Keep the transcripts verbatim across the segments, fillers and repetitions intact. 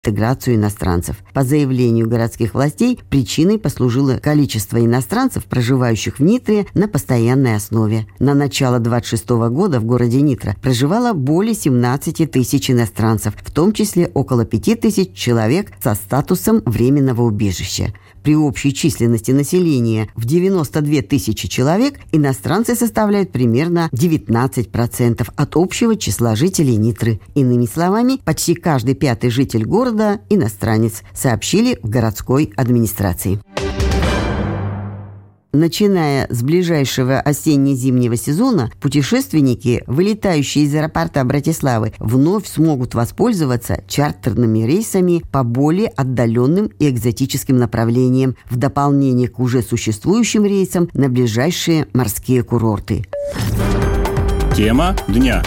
интеграцию иностранцев. По заявлению городских властей, причиной послужило количество иностранцев, проживающих в Нитре на постоянной основе. На начало двадцать шестого года в городе Нитра проживало более семнадцати тысяч иностранцев, в том числе около пяти тысяч человек со статусом временного убежища. При общей численности населения в девяносто две тысячи человек иностранцы составляют примерно девятнадцать процентов от общего числа жителей Нитры. Иными словами, почти каждый пятый житель города – иностранец, сообщили в городской администрации. Начиная с ближайшего осенне-зимнего сезона, путешественники, вылетающие из аэропорта Братиславы, вновь смогут воспользоваться чартерными рейсами по более отдаленным и экзотическим направлениям, в дополнение к уже существующим рейсам на ближайшие морские курорты. Тема дня.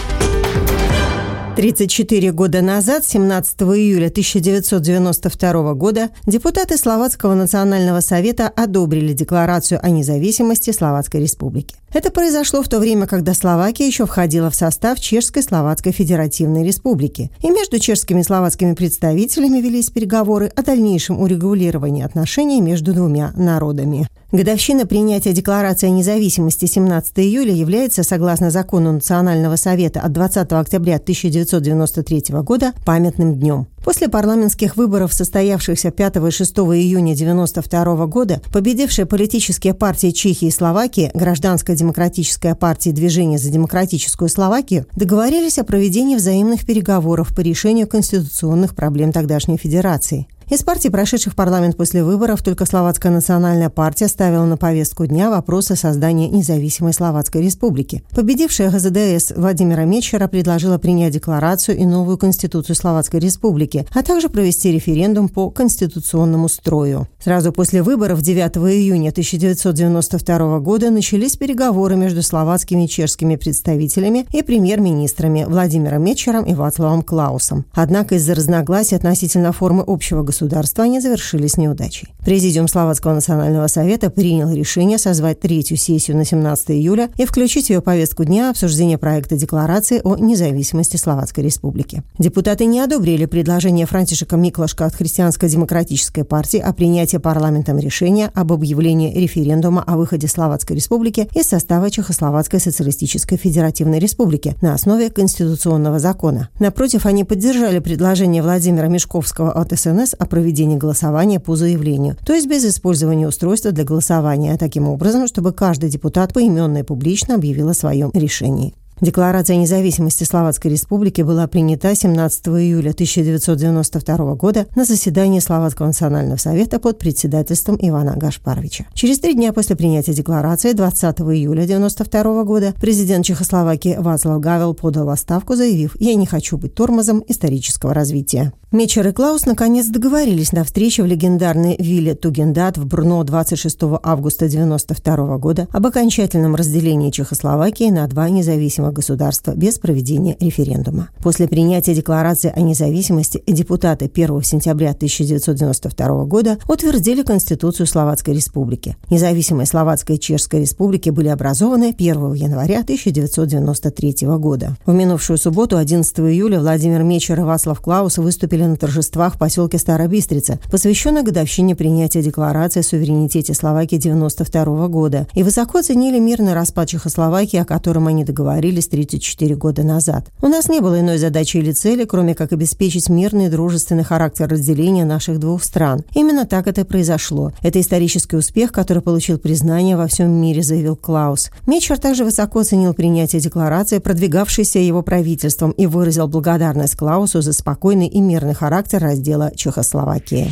тридцать четыре года назад, семнадцатого июля тысяча девятьсот девяносто второго года, депутаты Словацкого национального совета одобрили Декларацию о независимости Словацкой Республики. Это произошло в то время, когда Словакия еще входила в состав Чешской Словацкой Федеративной Республики. И между чешскими и словацкими представителями велись переговоры о дальнейшем урегулировании отношений между двумя народами. Годовщина принятия Декларации о независимости семнадцатого июля является, согласно закону Национального совета от двадцатого октября тысяча девятьсот девяносто третьего года, памятным днем. После парламентских выборов, состоявшихся пятого и шестого июня девяносто второго года, победившие политические партии Чехии и Словакии, Гражданская демократическая партия и Движение за демократическую Словакию, договорились о проведении взаимных переговоров по решению конституционных проблем тогдашней федерации. Из партий, прошедших парламент после выборов, только Словацкая национальная партия ставила на повестку дня вопрос о создании независимой Словацкой республики. Победившая ГЗДС Владимира Мечера предложила принять декларацию и новую конституцию Словацкой республики, а также провести референдум по конституционному строю. Сразу после выборов девятого июня тысяча девятьсот девяносто второго года начались переговоры между словацкими и чешскими представителями и премьер-министрами Владимиром Мечером и Вацлавом Клаусом. Однако из-за разногласий относительно формы общего государства государства они завершились неудачей. Президиум Словацкого национального совета принял решение созвать третью сессию на семнадцатого июля и включить в ее повестку дня обсуждение проекта декларации о независимости Словацкой республики. Депутаты не одобрили предложение Франтишека Миклашка от Христианско-демократической партии о принятии парламентом решения об объявлении референдума о выходе Словацкой республики из состава Чехословацкой социалистической федеративной республики на основе конституционного закона. Напротив, они поддержали предложение Владимира Мешковского от СНС о проведении голосования по заявлению, то есть без использования устройства для голосования, таким образом, чтобы каждый депутат поименно и публично объявил о своем решении. Декларация о независимости Словацкой республики была принята семнадцатого июля тысяча девятьсот девяносто второго года на заседании Словацкого национального совета под председательством Ивана Гашпаровича. Через три дня после принятия декларации, двадцатого июля девяносто второго года, президент Чехословакии Вацлав Гавел подал отставку, заявив: «Я не хочу быть тормозом исторического развития». Мечер и Клаус наконец договорились на встрече в легендарной вилле Тугендат в Брно двадцать шестого августа девяносто второго года об окончательном разделении Чехословакии на два независимых государства без проведения референдума. После принятия декларации о независимости депутаты первого сентября тысяча девятьсот девяносто второго года утвердили Конституцию Словацкой республики. Независимые Словацкая и Чешская республики были образованы первого января тысяча девятьсот девяносто третьего года. В минувшую субботу, одиннадцатого июля, Владимир Мечер и Вацлав Клаус выступили на торжествах в поселке Старая Бистрица, посвященной годовщине принятия декларации о суверенитете Словакии девяносто второго года, и высоко оценили мирный распад Чехословакии, о котором они договорились тридцать четыре года назад. У нас не было иной задачи или цели, кроме как обеспечить мирный и дружественный характер разделения наших двух стран. Именно так это и произошло. Это исторический успех, который получил признание во всем мире, заявил Клаус. Мечер также высоко оценил принятие декларации, продвигавшейся его правительством, и выразил благодарность Клаусу за спокойный и мирный характер раздела Чехословакии.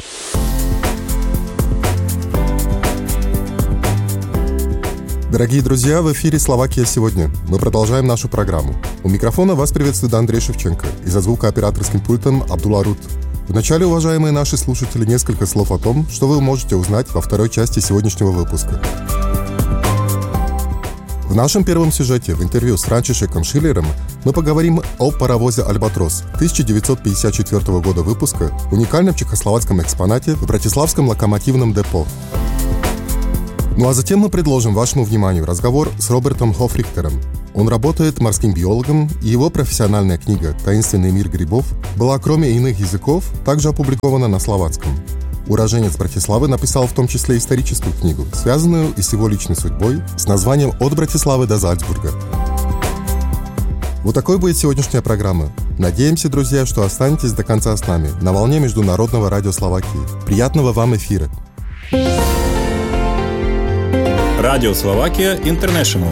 Дорогие друзья, в эфире «Словакия сегодня». Мы продолжаем нашу программу. У микрофона вас приветствует Андрей Шевченко и за звукооператорским пультом Абдулла Рут. Вначале, уважаемые наши слушатели, несколько слов о том, что вы можете узнать во второй части сегодняшнего выпуска. В нашем первом сюжете в интервью с Франтишеком Шиллером мы поговорим о паровозе «Альбатрос» тысяча девятьсот пятьдесят четвёртого года выпуска, уникальном чехословацком экспонате в Братиславском локомотивном депо. Ну а затем мы предложим вашему вниманию разговор с Робертом Хофрихтером, Он работает морским биологом, и его профессиональная книга «Таинственный мир грибов» была, кроме иных языков, также опубликована на словацком. Уроженец Братиславы написал в том числе историческую книгу, связанную и с его личной судьбой, с названием «От Братиславы до Зальцбурга». Вот такой будет сегодняшняя программа. Надеемся, друзья, что останетесь до конца с нами на волне Международного радио Словакии. Приятного вам эфира! Радио Словакия Интернешнл.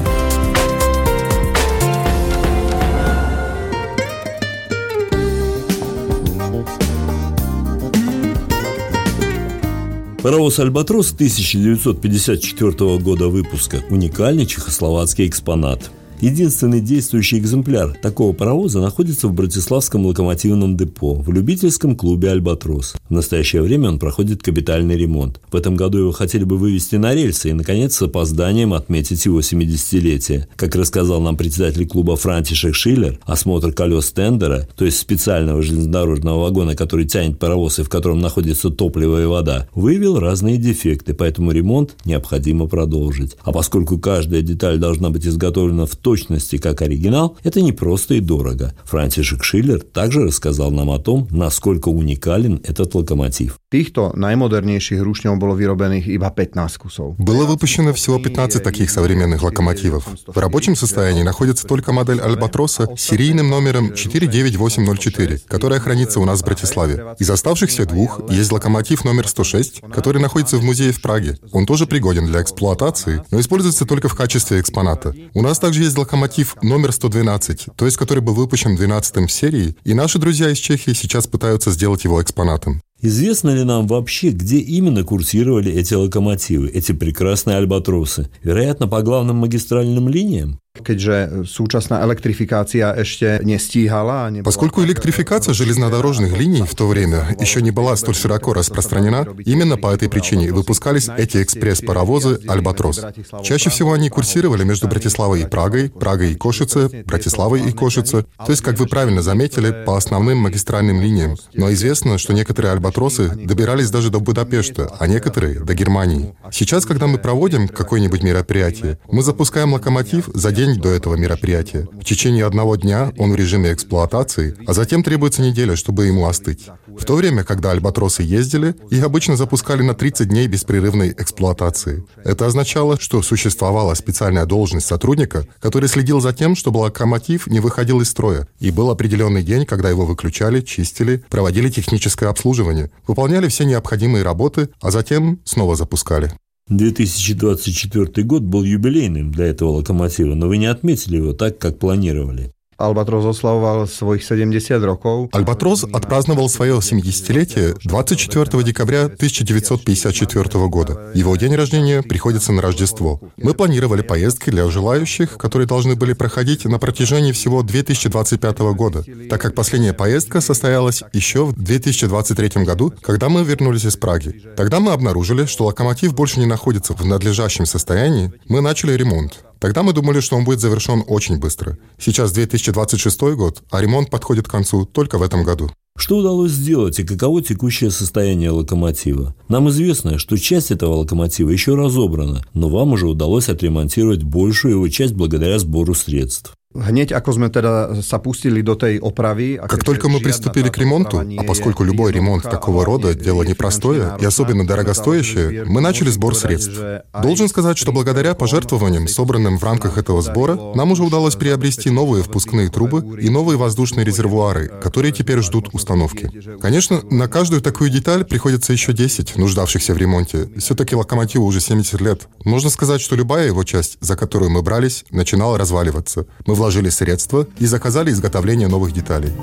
Паровоз «Альбатрос» тысяча девятьсот пятьдесят четвёртого года выпуска – уникальный чехословацкий экспонат. Единственный действующий экземпляр такого паровоза находится в Братиславском локомотивном депо в любительском клубе «Альбатрос». В настоящее время он проходит капитальный ремонт. В этом году его хотели бы вывести на рельсы и, наконец, с опозданием отметить его семидесятилетие. Как рассказал нам председатель клуба Франтишек Шиллер, осмотр колес тендера, то есть специального железнодорожного вагона, который тянет паровоз и в котором находится топливо и вода, выявил разные дефекты, поэтому ремонт необходимо продолжить. А поскольку каждая деталь должна быть изготовлена в точности как оригинал, это непросто и дорого. Франтишек Шиллер также рассказал нам о том, насколько уникален этот локомотив. Týchto najmodernejších rušňov bolo vyrobených iba pätnásť kusov. Было выпущено всего пятнадцать таких современных локомотивов. В рабочем состоянии находится только модель «Альбатроса» с серийным номером четыре девять восемь ноль четыре, которая хранится у нас в Братиславе. Из оставшихся двух есть локомотив номер сто шесть, который находится в музее в Праге. Он тоже пригоден для эксплуатации, но используется только в качестве экспоната. У нас также есть локомотив номер сто двенадцать, то есть который был выпущен двенадцатым в серии, и наши друзья из Чехии сейчас пытаются сделать его экспонатом. Известно ли нам вообще, где именно курсировали эти локомотивы, эти прекрасные альбатросы? Вероятно, по главным магистральным линиям? Keďže súčasná elektrifikácia ešte nestíhala. Поскольку электрификация железнодорожных линий в то время еще не была столь широко распространена, именно по этой причине выпускались эти экспресс-паровозы «Альбатрос». Чаще всего они курсировали между Братиславой и Прагой, Прагой и Кошице, Братиславой и Кошице, то есть, как вы правильно заметили, по основным магистральным линиям. Но известно, что некоторые «Альбатросы» добирались даже до Будапешта, а некоторые — до Германии. Сейчас, когда мы проводим какое-нибудь мероприятие, мы запускаем локомотив за день до этого мероприятия. В течение одного дня он в режиме эксплуатации, а затем требуется неделя, чтобы ему остыть. В то время, когда «Альбатросы» ездили, их обычно запускали на тридцать дней беспрерывной эксплуатации. Это означало, что существовала специальная должность сотрудника, который следил за тем, чтобы локомотив не выходил из строя, и был определенный день, когда его выключали, чистили, проводили техническое обслуживание, выполняли все необходимые работы, а затем снова запускали. две тысячи двадцать четвёртый год был юбилейным для этого локомотива, но вы не отметили его так, как планировали. Альбатрос ославовал своих семьдесят роков. Альбатрос отпраздновал свое семидесятилетие двадцать четвёртого декабря тысяча девятьсот пятьдесят четвёртого года. Его день рождения приходится на Рождество. Мы планировали поездки для желающих, которые должны были проходить на протяжении всего две тысячи двадцать пятого года, так как последняя поездка состоялась еще в две тысячи двадцать третьем году, когда мы вернулись из Праги. Тогда мы обнаружили, что локомотив больше не находится в надлежащем состоянии. Мы начали ремонт. Тогда мы думали, что он будет завершен очень быстро. Сейчас две тысячи двадцать шестой год, а ремонт подходит к концу только в этом году. Что удалось сделать и каково текущее состояние локомотива? Нам известно, что часть этого локомотива еще разобрана, но вам уже удалось отремонтировать большую его часть благодаря сбору средств. Hneď ako sme teda sa pustili do tej opravy... Как только мы приступили к ремонту, а поскольку любой ремонт такого рода – дело непростое и особенно дорогостоящее, мы начали сбор средств. Должен сказать, что благодаря пожертвованиям, собранным в рамках этого сбора, нам уже удалось приобрести новые впускные трубы и новые воздушные резервуары, которые теперь ждут установки. Конечно, на каждую такую деталь приходится еще десять, нуждавшихся в ремонте. Все-таки локомотиву уже семьдесят лет. Можно сказать, что любая его часть, за которую мы брались, начинала разваливаться. Мы вложили средства и заказали изготовление новых деталей.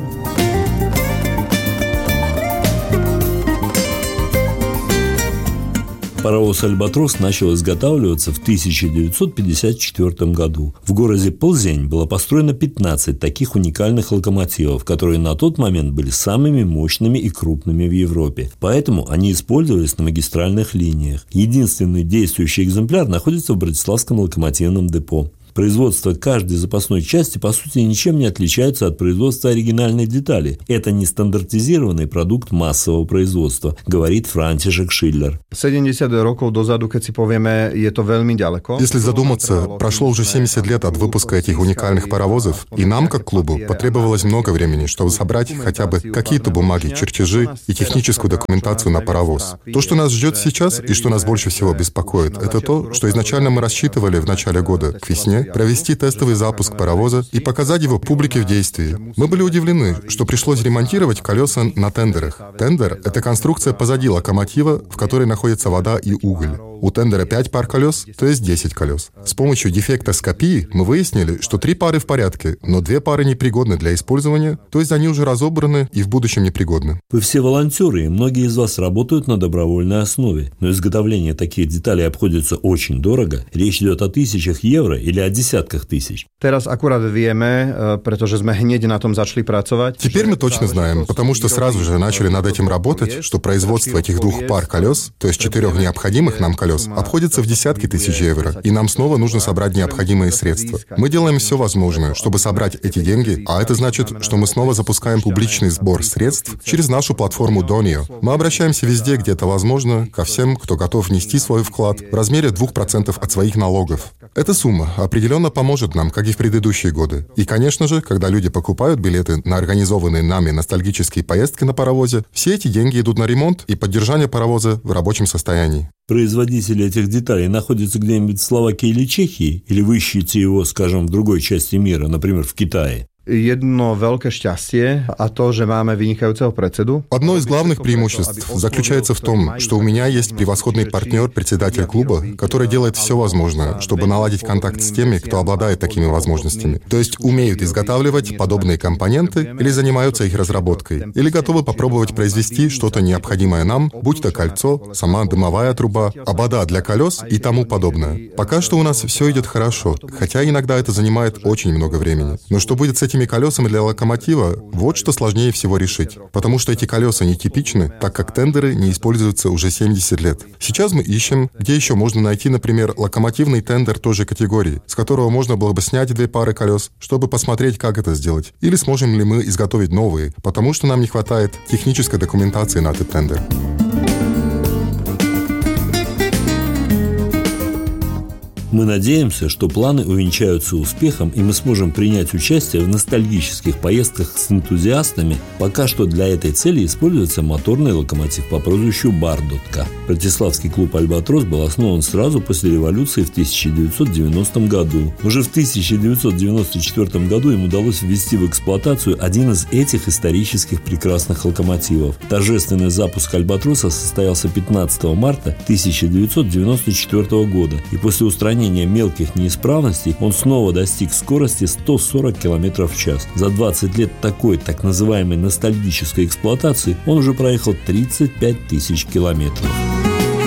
Паровоз «Альбатрос» начал изготавливаться в тысяча девятьсот пятьдесят четвёртом году. В городе Плзень было построено пятнадцать таких уникальных локомотивов, которые на тот момент были самыми мощными и крупными в Европе. Поэтому они использовались на магистральных линиях. Единственный действующий экземпляр находится в Братиславском локомотивном депо. Производство каждой запасной части, по сути, ничем не отличается от производства оригинальной детали. Это не стандартизированный продукт массового производства, говорит Франтишек Шиллер. sedemdesiat rokov dozadu, keď si povieme, je to veľmi ďaleko. Если задуматься, прошло уже семьдесят лет от выпуска этих уникальных паровозов, и нам, как клубу, потребовалось много времени, чтобы собрать хотя бы какие-то бумаги, чертежи и техническую документацию на паровоз. То, что нас ждет сейчас и что нас больше всего беспокоит, это то, что изначально мы рассчитывали в начале года, к весне, провести тестовый запуск паровоза и показать его публике в действии. Мы были удивлены, что пришлось ремонтировать колеса на тендерах. Тендер — это конструкция позади локомотива, в которой находится вода и уголь. У тендера пять пар колес, то есть десять колес. С помощью дефектоскопии мы выяснили, что три пары в порядке, но две пары непригодны для использования, то есть они уже разобраны и в будущем непригодны. Вы все волонтеры, и многие из вас работают на добровольной основе. Но изготовление таких деталей обходится очень дорого. Речь идет о тысячах евро или о десятках тысяч. Teraz akurát vieme, pretože sme hneď na tom začali pracovať. Теперь мы точно знаем, потому что сразу же начали над этим работать, что производство этих двух пар колес, то есть четырех необходимых нам колес, обходится в десятки тысяч евро, и нам снова нужно собрать необходимые средства. Мы делаем все возможное, чтобы собрать эти деньги, а это значит, что мы снова запускаем публичный сбор средств через нашу платформу Donio. Мы обращаемся везде, где это возможно, ко всем, кто готов внести свой вклад в размере двух процентов от своих налогов. Эта сумма определенно поможет нам, как и в предыдущие годы. И, конечно же, когда люди покупают билеты на организованные нами ностальгические поездки на паровозе, все эти деньги идут на ремонт и поддержание паровоза в рабочем состоянии. Производитель этих деталей находится где-нибудь в Словакии или Чехии? Или вы ищете его, скажем, в другой части мира, например, в Китае? Jedno veľké šťastie a to, že máme vynikajúceho predsedu. Одно из главных преимуществ заключается в том, что у меня есть превосходный партнер, председатель клуба, который делает все возможное, чтобы наладить контакт с теми, кто обладает такими возможностями. То есть умеют изготавливать подобные компоненты или занимаются их разработкой, или готовы попробовать произвести что-то необходимое нам, будь то кольцо, сама дымовая труба, обода для колес и тому подобное. Пока что у нас все идет хорошо, хотя иногда это занимает очень много времени. Но что будет с этими колесами для локомотива, вот что сложнее всего решить. Потому что эти колеса нетипичны, так как тендеры не используются уже семьдесят лет. Сейчас мы ищем, где еще можно найти, например, локомотивный тендер той же категории, с которого можно было бы снять две пары колес, чтобы посмотреть, как это сделать. Или сможем ли мы изготовить новые, потому что нам не хватает технической документации на этот тендер. Мы надеемся, что планы увенчаются успехом, и мы сможем принять участие в ностальгических поездках с энтузиастами. Пока что для этой цели используется моторный локомотив по прозвищу Бардотка. Братиславский клуб «Альбатрос» был основан сразу после революции в тысяча девятьсот девяностом году. Уже в тысяча девятьсот девяносто четвёртом году им удалось ввести в эксплуатацию один из этих исторических прекрасных локомотивов. Торжественный запуск «Альбатроса» состоялся пятнадцатого марта тысяча девятьсот девяносто четвёртого года, и после устранения мелких неисправностей он снова достиг скорости сто сорок километров в час. За двадцать лет такой так называемой ностальгической эксплуатации он уже проехал тридцать пять тысяч километров.